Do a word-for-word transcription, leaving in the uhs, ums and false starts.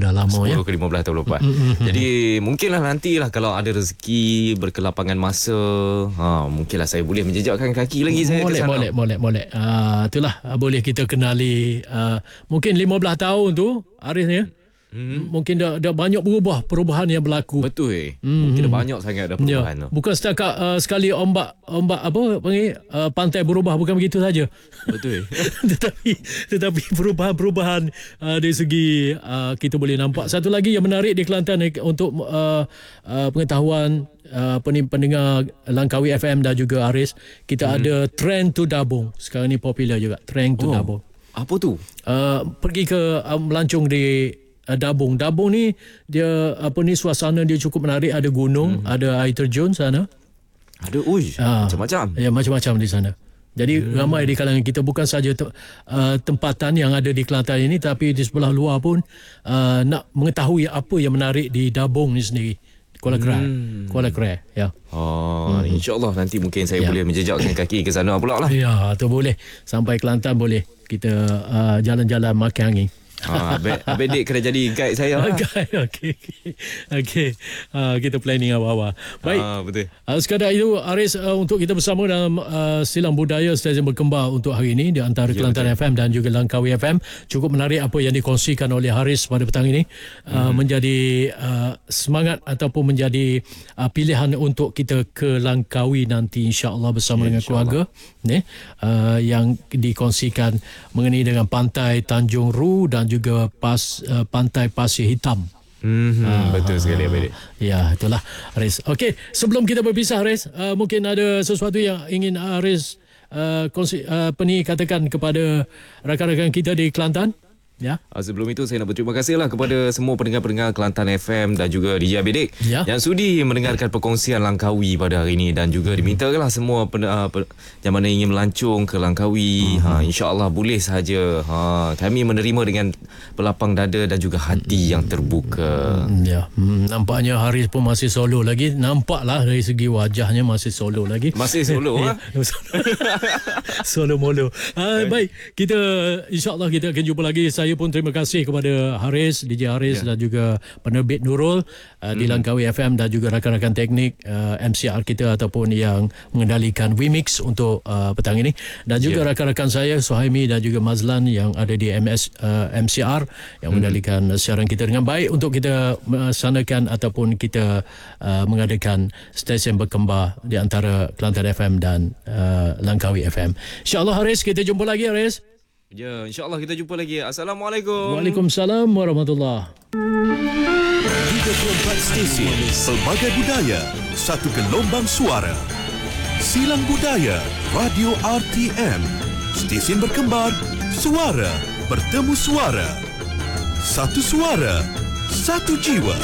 dah lama ya. sepuluh ke lima belas tahun lepas. Mm-hmm. Jadi mungkinlah nantilah kalau ada rezeki, berkelapangan masa, ha, mungkinlah saya boleh menjejakkan kaki lagi saya boleh, ke sana. Boleh, boleh, boleh. Uh, itulah uh, boleh kita kenali uh, mungkin lima belas tahun tu Haris ni ya. Hmm. Mungkin dah, dah banyak berubah, perubahan yang berlaku. Betul eh. Hmm. Mungkin dah banyak sangat dah perubahan ya. tu. Bukan setakat uh, sekali ombak ombak apa panggil uh, pantai berubah, bukan begitu saja. Betul. tetapi tetapi perubahan-perubahan uh, dari segi uh, kita boleh nampak. Satu lagi yang menarik di Kelantan eh, untuk uh, uh, pengetahuan uh, pendengar Langkawi F M dan juga Haris, kita hmm. ada trend to Dabung. Sekarang ni popular juga, trend to oh. Dabung. Apa tu? Uh, pergi ke uh, melancong di Dabung. Dabung ni dia apa ni suasana dia cukup menarik, ada gunung, hmm. ada air terjun sana. Ada ui, ha, macam-macam. Ya, macam-macam di sana. Jadi hmm. ramai di kalangan kita, bukan saja te, uh, tempatan yang ada di Kelantan ini, tapi di sebelah luar pun uh, nak mengetahui apa yang menarik di Dabung ni sendiri. Kuala Krai. Hmm. Kuala Krai, ya. Oh, hmm. insya-Allah nanti mungkin saya ya. boleh menjejakkan kaki ke sana pula lah. Ya, tu boleh. Sampai Kelantan boleh kita uh, jalan-jalan makan angin. Ha, Abang, Abang Dik kena jadi guide saya lah. Guide, okey. Okey. Uh, kita planning awal-awal. Baik. Ha, betul. Uh, sekadar itu, Haris, uh, untuk kita bersama dalam uh, Silang Budaya Stesen Berkembar untuk hari ini di antara ya, Kelantan betul. F M dan juga Langkawi F M. Cukup menarik apa yang dikongsikan oleh Haris pada petang ini. Uh, hmm. Menjadi uh, semangat ataupun menjadi uh, pilihan untuk kita ke Langkawi nanti, insya-Allah bersama ya, dengan keluarga. Ni, uh, yang dikongsikan mengenai dengan pantai Tanjung Ru dan juga pas uh, pantai Pasir Hitam. Mm-hmm, uh, betul sekali Abang. Ya, itulah Haris. Okey, sebelum kita berpisah Haris, uh, mungkin ada sesuatu yang ingin Haris uh, konsi, uh, peni katakan kepada rakan-rakan kita di Kelantan. Ya. Sebelum itu saya nak berterima kasihlah kepada semua pendengar-pendengar Kelantan F M dan juga D J Abang Dik ya. yang sudi mendengarkan perkongsian Langkawi pada hari ini, dan juga dimintakanlah semua pen, uh, pen, yang mana ingin melancong ke Langkawi, uh-huh. ha, insya-Allah boleh sahaja. Ha, kami menerima dengan berlapang dada dan juga hati uh-huh. yang terbuka. Ya, hmm, nampaknya Haris pun masih solo lagi. Nampaklah dari segi wajahnya masih solo lagi. Masih solo ah. Solo molo. Ha, baik, kita insya-Allah kita akan jumpa lagi. Saya pun terima kasih kepada Haris, D J Haris ya. dan juga penerbit Nurul uh, hmm. di Langkawi F M dan juga rakan-rakan teknik uh, M C R kita ataupun yang mengendalikan Wimix untuk uh, petang ini, dan juga ya. rakan-rakan saya Suhaimi dan juga Mazlan yang ada di M S uh, M C R yang hmm. mengendalikan siaran kita dengan baik untuk kita melaksanakan ataupun kita uh, mengadakan stesen berkembar di antara Kelantan F M dan uh, Langkawi F M. InsyaAllah Haris, kita jumpa lagi Haris. Ya, insya-Allah kita jumpa lagi. Assalamualaikum. Waalaikumsalam warahmatullahi. tiga puluh empat stesen pelbagai budaya, satu gelombang suara. Silang Budaya Radio R T M. Stesen berkembar, suara bertemu suara. Satu suara, satu jiwa.